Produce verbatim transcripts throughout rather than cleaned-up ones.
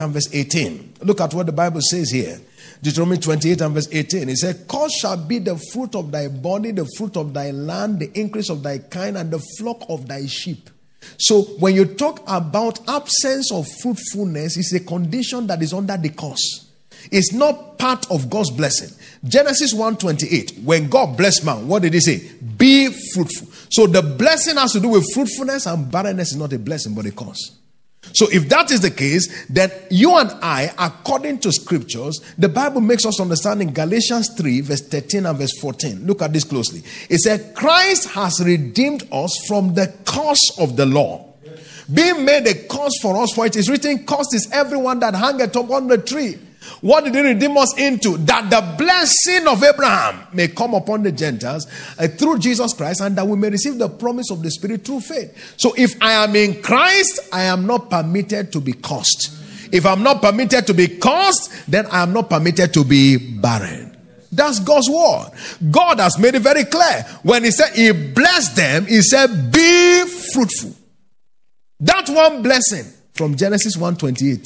and verse eighteen. Look at what the Bible says here. Deuteronomy twenty-eight and verse eighteen. It said, cause shall be the fruit of thy body, the fruit of thy land, the increase of thy kind, and the flock of thy sheep. So when you talk about absence of fruitfulness, it's a condition that is under the curse. It's not part of God's blessing. Genesis one twenty-eight, when God blessed man, what did he say? Be fruitful. So the blessing has to do with fruitfulness, and barrenness is not a blessing but a curse. So if that is the case, then you and I, according to scriptures, the Bible makes us understand in Galatians three, verse thirteen and verse fourteen. Look at this closely. It said, Christ has redeemed us from the curse of the law, being made a curse for us, for it is written, cursed is everyone that hangeth upon the tree. What did he redeem us into? That the blessing of Abraham may come upon the Gentiles uh, through Jesus Christ, and that we may receive the promise of the Spirit through faith. So if I am in Christ, I am not permitted to be cursed. If I'm not permitted to be cursed, then I am not permitted to be barren. That's God's word. God has made it very clear. When he said he blessed them, he said, be fruitful. That one blessing from Genesis one twenty-eight.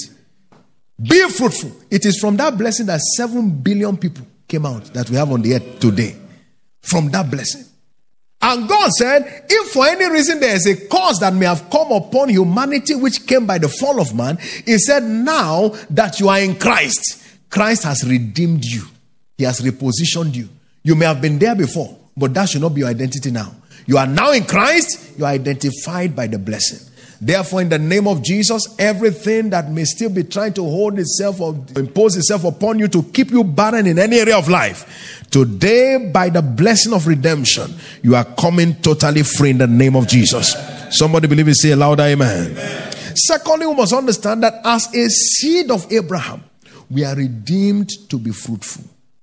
Be fruitful. It is from that blessing that seven billion people came out that we have on the earth today. From that blessing. And God said, if for any reason there is a curse that may have come upon humanity which came by the fall of man, he said, now that you are in Christ, Christ has redeemed you. He has repositioned you. You may have been there before, but that should not be your identity now. You are now in Christ. You are identified by the blessing. Therefore, in the name of Jesus, everything that may still be trying to hold itself or impose itself upon you to keep you barren in any area of life, today, by the blessing of redemption, you are coming totally free in the name of Jesus. Somebody believe it, say a louder amen. Amen. Secondly, we must understand that as a seed of Abraham, we are redeemed to be fruitful.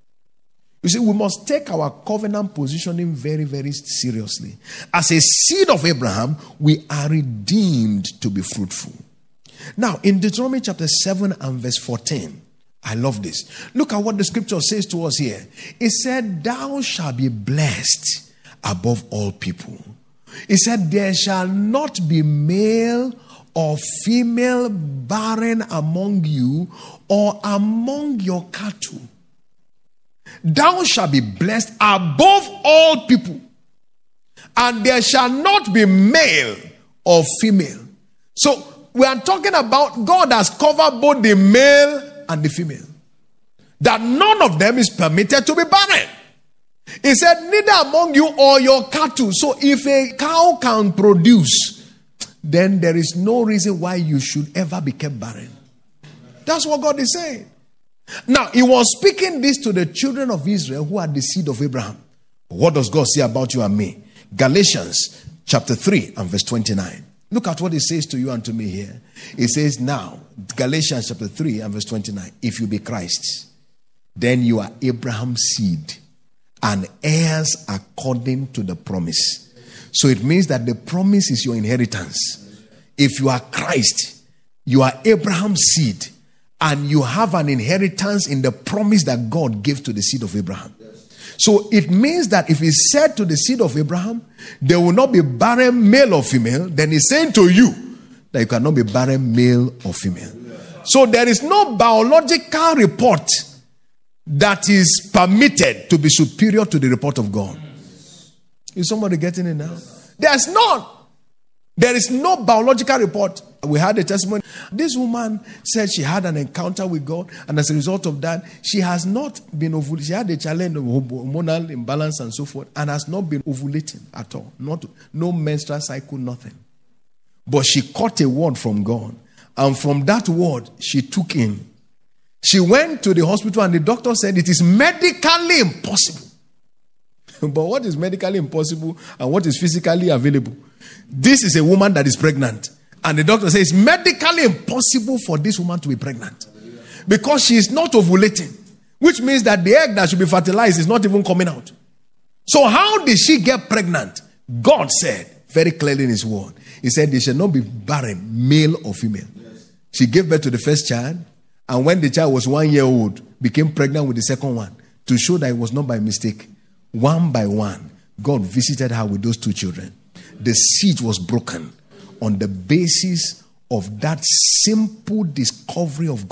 You see, we must take our covenant positioning very, very seriously. As a seed of Abraham, we are redeemed to be fruitful. Now, in Deuteronomy chapter seven and verse fourteen, I love this. Look at what the scripture says to us here. It said, thou shalt be blessed above all people. It said, there shall not be male or female barren among you or among your cattle. Thou shalt be blessed above all people, and there shall not be male or female. So we are talking about God has covered both the male and the female, that none of them is permitted to be barren. He said, neither among you or your cattle. So if a cow can produce, then there is no reason why you should ever be kept barren. That's what God is saying. Now, he was speaking this to the children of Israel who are the seed of Abraham. What does God say about you and me? Galatians chapter three and verse twenty-nine. Look at what he says to you and to me here. He says now, Galatians chapter three and verse twenty-nine. If you be Christ, then you are Abraham's seed and heirs according to the promise. So it means that the promise is your inheritance. If you are Christ, you are Abraham's seed. And you have an inheritance in the promise that God gave to the seed of Abraham. So it means that if he said to the seed of Abraham, there will not be barren male or female, then he's saying to you that you cannot be barren male or female. So there is no biological report that is permitted to be superior to the report of God. Is somebody getting it now? There's none. There is no biological report. We had a testimony. This woman said she had an encounter with God, and as a result of that, she has not been ovulating. She had a challenge of hormonal imbalance and so forth, and has not been ovulating at all. Not, no menstrual cycle, nothing. But she caught a word from God, and from that word, she took in. She went to the hospital, and the doctor said it is medically impossible. But what is medically impossible and what is physically available? This is a woman that is pregnant. And the doctor says it's medically impossible for this woman to be pregnant. Because she is not ovulating. Which means that the egg that should be fertilized is not even coming out. So how did she get pregnant? God said very clearly in his word. He said they shall not be barren, male or female. She gave birth to the first child. And when the child was one year old, became pregnant with the second one. To show that it was not by mistake. One by one, God visited her with those two children. The seed was broken on the basis of that simple discovery of